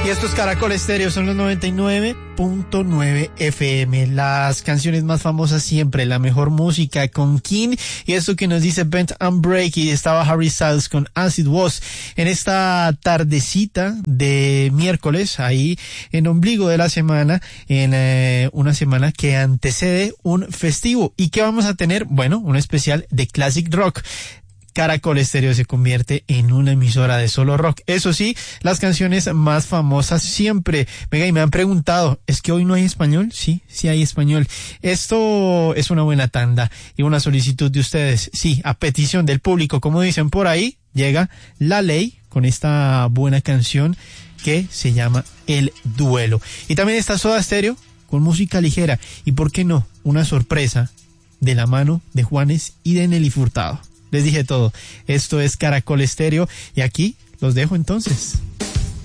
Y estos Caracol Estéreo son los 99.9 FM. Las canciones más famosas siempre, la mejor música con King. Y esto que nos dice Bent and Break, y estaba Harry Styles con As It Was. En esta tardecita de miércoles, ahí en ombligo de la semana, en una semana que antecede un festivo. ¿Y qué vamos a tener? Bueno, un especial de Classic Rock. Caracol Estéreo se convierte en una emisora de solo rock. Eso sí, las canciones más famosas siempre. Venga, y me han preguntado, ¿es que hoy no hay español? Sí, sí hay español. Esto es una buena tanda y una solicitud de ustedes. Sí, a petición del público, como dicen por ahí, llega La Ley con esta buena canción que se llama El Duelo. Y también está Soda Stereo con música ligera. Y por qué no, una sorpresa de la mano de Juanes y de Nelly Furtado. Les dije todo. Esto es Caracol Estéreo y aquí los dejo entonces.